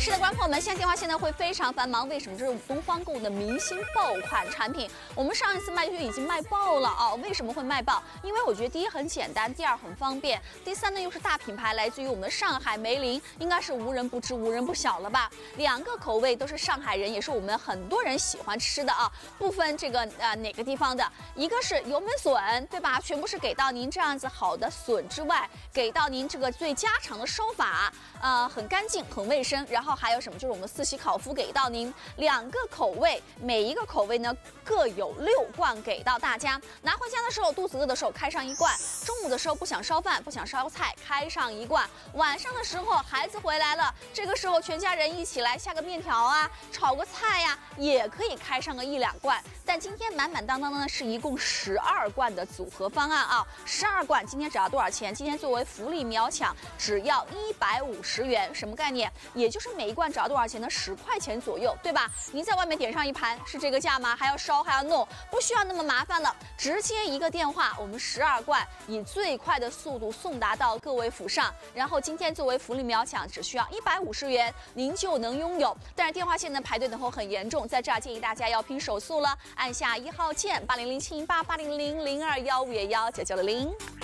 是的，观众朋友们，现在电话线呢会非常繁忙，为什么？这是东方购物的明星爆款产品，我们上一次卖就已经卖爆了啊！为什么会卖爆？因为我觉得第一很简单，第二很方便，第三呢又是大品牌，来自于我们的上海梅林，应该是无人不知、无人不晓了吧？两个口味都是上海人，也是我们很多人喜欢吃的啊，不分这个哪个地方的。一个是油焖笋，对吧？全部是给到您这样子好的笋之外，给到您这个最家常的烧法，很干净、很卫生。然后还有什么？就是我们四喜烤麸给到您两个口味，每一个口味呢各有6罐给到大家。拿回家的时候，肚子饿的时候开上1罐；中午的时候不想烧饭、不想烧菜，开上1罐；晚上的时候孩子回来了，这个时候全家人一起来下个面条啊，炒个菜呀，也可以开上个1、2罐。但今天满满当当的呢是一共12罐的组合方案啊，12罐今天只要多少钱？今天作为福利秒抢，只要150元，什么概念？也就是每一罐只要多少钱呢？10块钱左右，对吧？您在外面点上一盘是这个价吗？还要烧还要弄，不需要那么麻烦了，直接一个电话，我们12罐以最快的速度送达到各位府上。然后今天作为福利秒抢，只需要150元，您就能拥有。但是电话线呢排队等候很严重，在这儿建议大家要拼手速了，按下1号键，80071880000215119960。